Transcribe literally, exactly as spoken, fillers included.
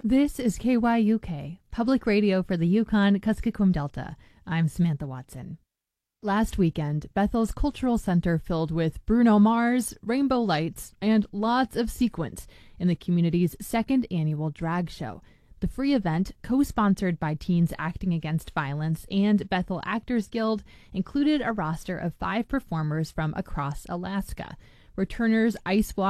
This is K Y U K, public radio for the Yukon-Kuskokwim Delta. I'm Samantha Watson. Last weekend, Bethel's Cultural Center filled with Bruno Mars, rainbow lights, and lots of sequins in the community's second annual drag show. The free event, co-sponsored by Teens Acting Against Violence and Bethel Actors Guild, included a roster of five performers from across Alaska. Returners Ice Walk